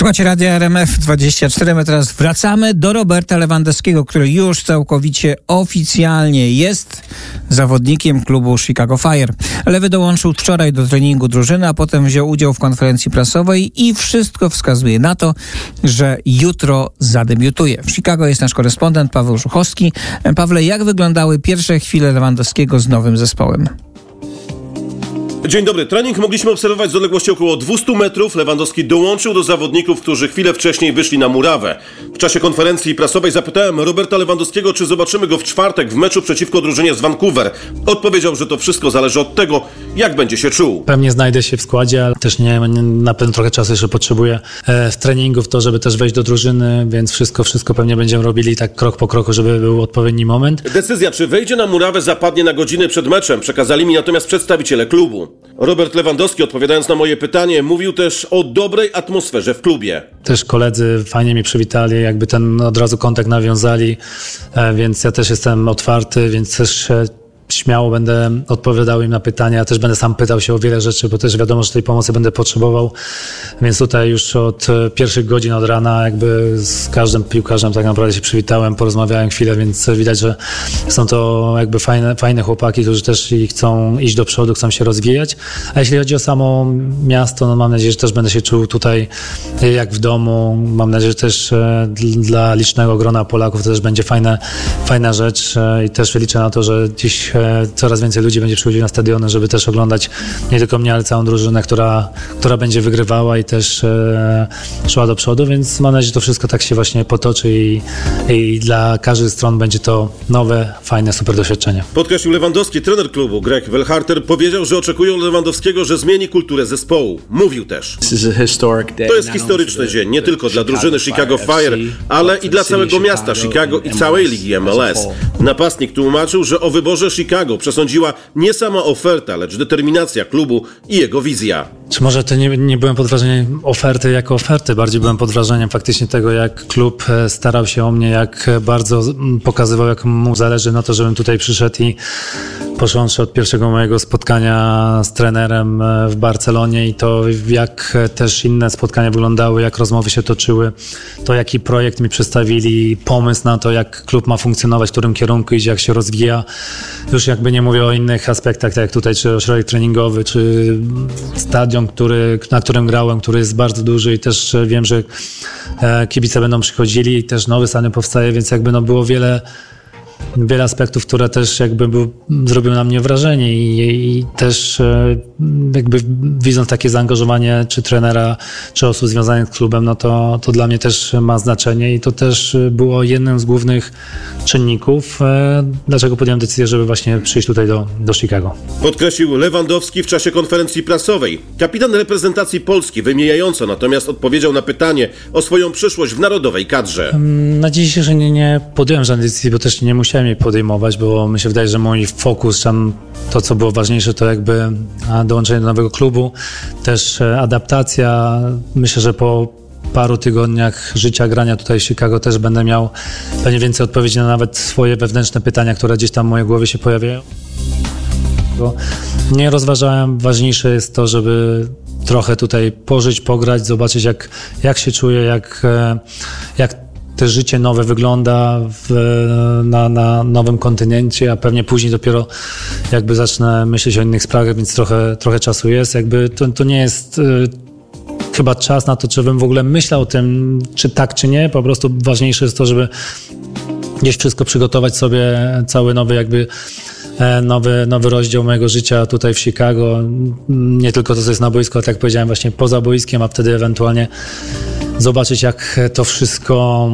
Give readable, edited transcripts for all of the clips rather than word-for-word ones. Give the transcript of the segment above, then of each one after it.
Słuchajcie Radia RMF24. My teraz wracamy do Roberta Lewandowskiego, który już całkowicie oficjalnie jest zawodnikiem klubu Chicago Fire. Lewy dołączył wczoraj do treningu drużyny, a potem wziął udział w konferencji prasowej i wszystko wskazuje na to, że jutro zadebiutuje. W Chicago jest nasz korespondent Paweł Żuchowski. Pawle, jak wyglądały pierwsze chwile Lewandowskiego z nowym zespołem? Dzień dobry. Trening mogliśmy obserwować z odległości około 200 metrów. Lewandowski dołączył do zawodników, którzy chwilę wcześniej wyszli na murawę. W czasie konferencji prasowej zapytałem Roberta Lewandowskiego, czy zobaczymy go w czwartek w meczu przeciwko drużynie z Vancouver. Odpowiedział, że to wszystko zależy od tego, jak będzie się czuł. Pewnie znajdę się w składzie, ale też na pewno trochę czasu jeszcze potrzebuję w treningu, w to, żeby też wejść do drużyny, więc wszystko pewnie będziemy robili tak krok po kroku, żeby był odpowiedni moment. Decyzja, czy wejdzie na murawę, zapadnie na godzinę przed meczem. Przekazali mi natomiast przedstawiciele klubu. Robert Lewandowski, odpowiadając na moje pytanie, mówił też o dobrej atmosferze w klubie. Też koledzy fajnie mnie przywitali, jakby ten od razu kontakt nawiązali, więc ja też jestem otwarty, więc też śmiało będę odpowiadał im na pytania. Ja też będę sam pytał się o wiele rzeczy, bo też wiadomo, że tej pomocy będę potrzebował. Więc tutaj już od pierwszych godzin od rana jakby z każdym piłkarzem tak naprawdę się przywitałem, porozmawiałem chwilę, więc widać, że są to jakby fajne chłopaki, którzy też chcą iść do przodu, chcą się rozwijać. A jeśli chodzi o samo miasto, no mam nadzieję, że też będę się czuł tutaj jak w domu. Mam nadzieję, że też dla licznego grona Polaków to też będzie fajna rzecz i też liczę na to, że dziś coraz więcej ludzi będzie przychodziło na stadiony, żeby też oglądać nie tylko mnie, ale całą drużynę, która będzie wygrywała i też szła do przodu, więc mam nadzieję, że to wszystko tak się właśnie potoczy i dla każdej z stron będzie to nowe, fajne, super doświadczenie. Podkreślił Lewandowski. Trener klubu Greg Velharter powiedział, że oczekują Lewandowskiego, że zmieni kulturę zespołu. Mówił też: to jest historyczny dzień, nie tylko dla drużyny Chicago Fire, ale i dla całego miasta Chicago i całej ligi MLS. Napastnik tłumaczył, że o wyborze Chicago przesądziła nie sama oferta, lecz determinacja klubu i jego wizja. Czy może to nie byłem pod wrażeniem oferty jako oferty, bardziej byłem pod wrażeniem faktycznie tego, jak klub starał się o mnie, jak bardzo pokazywał, jak mu zależy na to, żebym tutaj przyszedł i począwszy od pierwszego mojego spotkania z trenerem w Barcelonie i to jak też inne spotkania wyglądały, jak rozmowy się toczyły, to jaki projekt mi przedstawili, pomysł na to, jak klub ma funkcjonować, w którym kierunku idzie, jak się rozwija. Już jakby nie mówię o innych aspektach, tak jak tutaj, czy ośrodek treningowy, czy stadion, na którym grałem, który jest bardzo duży i też wiem, że kibice będą przychodzili i też nowy stadion powstaje, więc jakby było wiele aspektów, które też jakby zrobiły na mnie wrażenie i też jakby widząc takie zaangażowanie czy trenera, czy osób związanych z klubem, no to dla mnie też ma znaczenie i to też było jednym z głównych czynników, dlaczego podjąłem decyzję, żeby właśnie przyjść tutaj do Chicago. Podkreślił Lewandowski w czasie konferencji prasowej. Kapitan reprezentacji Polski wymijająco natomiast odpowiedział na pytanie o swoją przyszłość w narodowej kadrze. Na dziś jeszcze nie podjąłem żadnej decyzji, bo też nie musiałem jej podejmować, bo mi się wydaje, że mój fokus, to co było ważniejsze, to jakby dołączenie do nowego klubu, też adaptacja. Myślę, że po paru tygodniach życia, grania tutaj w Chicago też będę miał pewnie więcej odpowiedzi na nawet swoje wewnętrzne pytania, które gdzieś tam w mojej głowie się pojawiają. Bo nie rozważałem, ważniejsze jest to, żeby trochę tutaj pożyć, pograć, zobaczyć jak się czuję, jak te życie nowe wygląda na nowym kontynencie, a pewnie później dopiero jakby zacznę myśleć o innych sprawach, więc trochę czasu jest. Jakby to nie jest chyba czas na to, czy bym w ogóle myślał o tym, czy tak, czy nie. Po prostu ważniejsze jest to, żeby gdzieś wszystko przygotować sobie, cały nowy rozdział mojego życia tutaj w Chicago. Nie tylko to, co jest na boisku, ale tak jak powiedziałem, właśnie poza boiskiem, a wtedy ewentualnie zobaczyć, jak to wszystko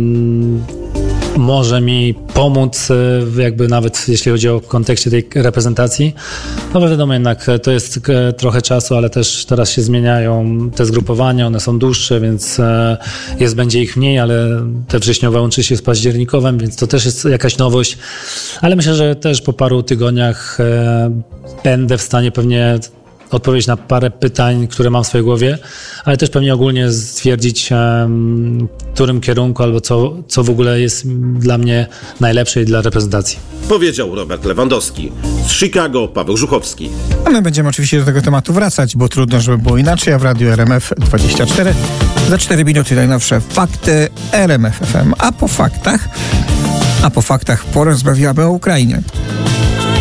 może mi pomóc, jakby nawet jeśli chodzi o kontekście tej reprezentacji. No wiadomo, jednak to jest trochę czasu, ale też teraz się zmieniają te zgrupowania, one są dłuższe, więc będzie ich mniej, ale te wrześniowe łączy się z październikowym, więc to też jest jakaś nowość, ale myślę, że też po paru tygodniach będę w stanie pewnie odpowiedzieć na parę pytań, które mam w swojej głowie, ale też pewnie ogólnie stwierdzić, w którym kierunku albo co w ogóle jest dla mnie najlepsze i dla reprezentacji. Powiedział Robert Lewandowski. Z Chicago Paweł Żuchowski. A my będziemy oczywiście do tego tematu wracać, bo trudno, żeby było inaczej, a w Radiu RMF24 za 4 minuty najnowsze fakty RMF FM. A po faktach porozmawiamy o Ukrainie.